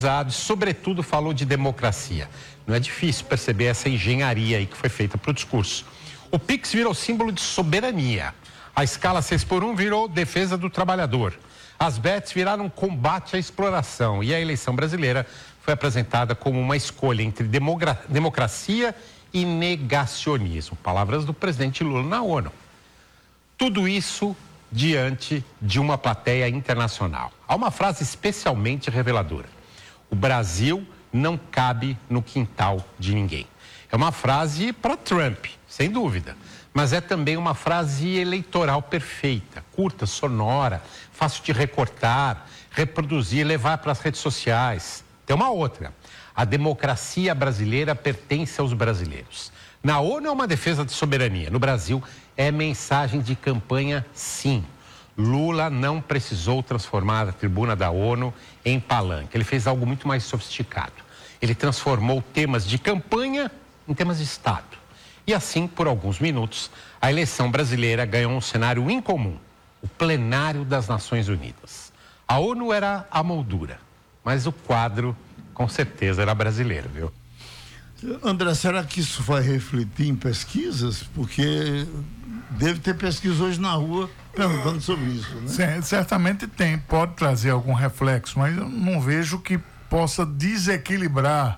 Sobretudo falou de democracia. Não é difícil perceber essa engenharia aí que foi feita para o discurso. O Pix virou símbolo de soberania. A escala 6x1 virou defesa do trabalhador. As bets viraram combate à exploração. E a eleição brasileira foi apresentada como uma escolha entre democracia e negacionismo. Palavras do presidente Lula na ONU. Tudo isso diante de uma plateia internacional. Há uma frase especialmente reveladora. O Brasil não cabe no quintal de ninguém. É uma frase para Trump, sem dúvida, mas é também uma frase eleitoral perfeita, curta, sonora, fácil de recortar, reproduzir, levar para as redes sociais. Tem uma outra. A democracia brasileira pertence aos brasileiros. Na ONU é uma defesa de soberania. No Brasil é mensagem de campanha, sim. Lula não precisou transformar a tribuna da ONU em palanque. Ele fez algo muito mais sofisticado. Ele transformou temas de campanha em temas de Estado. E assim, por alguns minutos, a eleição brasileira ganhou um cenário incomum. O plenário das Nações Unidas. A ONU era a moldura, mas o quadro, com certeza, era brasileiro, viu? André, será que isso vai refletir em pesquisas? Porque deve ter pesquisa hoje na rua perguntando sobre isso, né? Certamente tem, pode trazer algum reflexo, mas eu não vejo que possa desequilibrar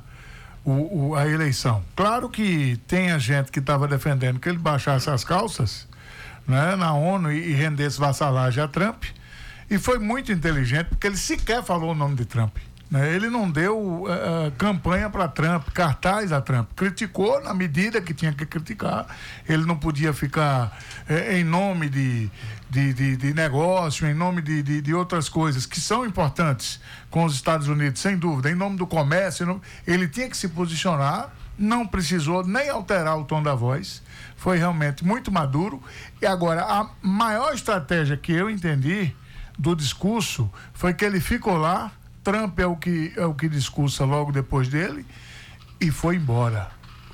a eleição. Claro que tem a gente que estava defendendo que ele baixasse as calças, né, na ONU e rendesse vassalagem a Trump, e foi muito inteligente porque ele sequer falou o nome de Trump. Ele não deu campanha para Trump, cartaz a Trump. Criticou na medida que tinha que criticar. Ele não podia ficar em nome de negócio, em nome de outras coisas que são importantes com os Estados Unidos, sem dúvida, em nome do comércio. Ele tinha que se posicionar, não precisou nem alterar o tom da voz. Foi realmente muito maduro. E agora, a maior estratégia que eu entendi do discurso foi que ele ficou lá. Trump é o que discursa logo depois dele e foi embora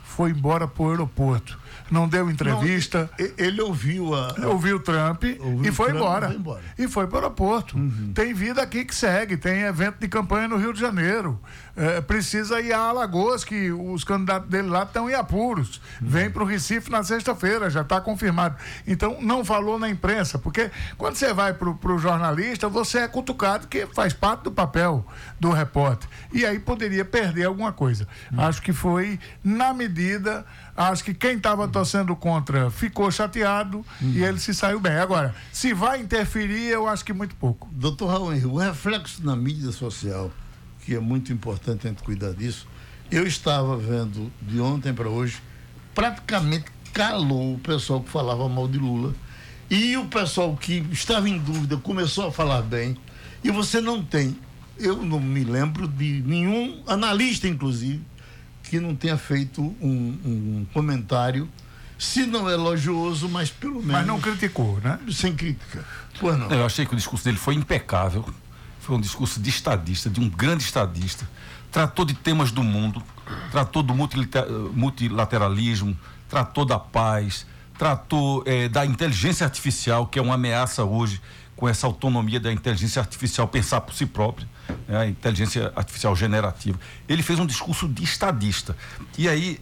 para o aeroporto, não deu entrevista. Não, ele ouviu Trump e foi embora. E foi para o aeroporto. Tem vida aqui que segue, tem evento de campanha no Rio de Janeiro, precisa ir a Alagoas, que os candidatos dele lá estão em apuros, vem para o Recife na sexta-feira, já está confirmado. Então não falou na imprensa, porque quando você vai para o jornalista, você é cutucado, que faz parte do papel do repórter, e aí poderia perder alguma coisa. Acho que foi na medida, acho que quem estava torcendo contra ficou chateado e ele se saiu bem. Agora, se vai interferir, eu acho que muito pouco. Doutor Raul Henrique, o reflexo na mídia social, que é muito importante a gente cuidar disso, eu estava vendo de ontem para hoje, praticamente calou o pessoal que falava mal de Lula, e o pessoal que estava em dúvida começou a falar bem, e você não tem, eu não me lembro de nenhum analista, inclusive, que não tenha feito um comentário, se não elogioso, mas pelo menos... Mas não criticou, né? Sem crítica. Pois não. Eu achei que o discurso dele foi impecável, foi um discurso de estadista, de um grande estadista, tratou de temas do mundo, tratou do multilateralismo, tratou da paz, tratou da inteligência artificial, que é uma ameaça hoje, com essa autonomia da inteligência artificial pensar por si própria, né, a inteligência artificial generativa. Ele fez um discurso de estadista. E aí,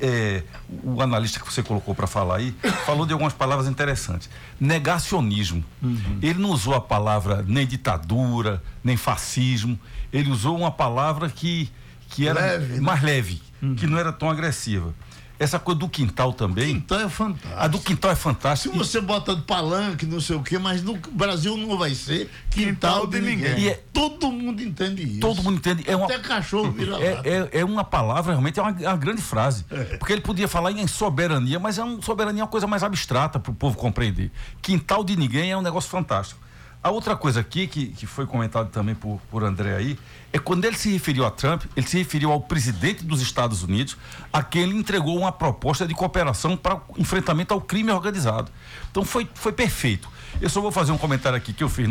o analista que você colocou para falar aí, falou de algumas palavras interessantes. Negacionismo. Ele não usou a palavra nem ditadura, nem fascismo. Ele usou uma palavra que era leve, mais leve, que não era tão agressiva. Essa coisa do quintal também. O quintal é fantástico. A do quintal é fantástica. Se você bota de palanque, não sei o quê, mas no Brasil não vai ser quintal de ninguém. Todo mundo entende isso. Todo mundo entende. Até cachorro vira lata. É uma palavra, realmente, é uma grande frase. Porque ele podia falar em soberania, mas soberania é uma coisa mais abstrata para o povo compreender. Quintal de ninguém é um negócio fantástico. A outra coisa aqui, que foi comentado também por André aí, é quando ele se referiu a Trump, ele se referiu ao presidente dos Estados Unidos, a quem ele entregou uma proposta de cooperação para enfrentamento ao crime organizado. Então foi perfeito. Eu só vou fazer um comentário aqui que eu fiz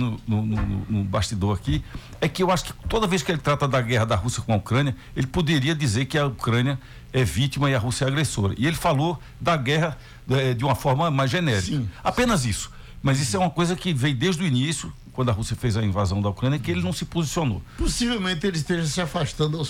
no bastidor aqui, é que eu acho que toda vez que ele trata da guerra da Rússia com a Ucrânia, ele poderia dizer que a Ucrânia é vítima e a Rússia é agressora. E ele falou da guerra de uma forma mais genérica. Sim. Apenas isso. Mas isso é uma coisa que veio desde o início, quando a Rússia fez a invasão da Ucrânia, que ele não se posicionou. Possivelmente ele esteja se afastando aos